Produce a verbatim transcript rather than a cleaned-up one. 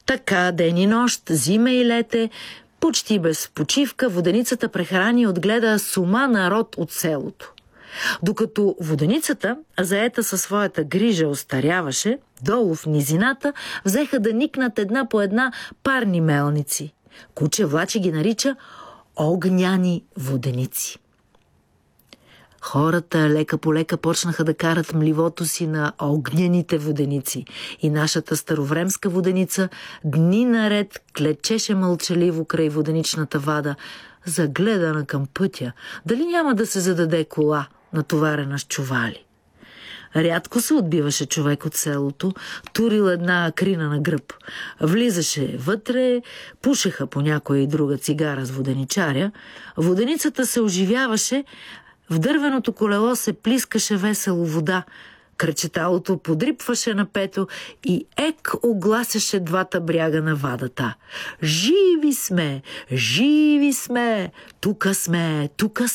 Така ден и нощ, зима и лете, почти без почивка, воденицата прехрани и отгледа сума народ от селото. Докато воденицата, заета със своята грижа, остаряваше, долу в низината взеха да никнат една по една парни мелници. Куче Влачи ги нарича огняни воденици. Хората лека по лека почнаха да карат мливото си на огнените воденици и нашата старовремска воденица дни наред клечеше мълчаливо край воденичната вада, загледана към пътя, дали няма да се зададе кола, натоварена с чували. Рядко се отбиваше човек от селото, турил една крина на гръб. Влизаше вътре, пушеха по някоя и друга цигара с воденичаря, воденицата се оживяваше, в дървеното колело се плискаше весело вода, кръчеталото подрипваше напето и ек огласяше двата бряга на вадата. Живи сме, живи сме, тука сме, тука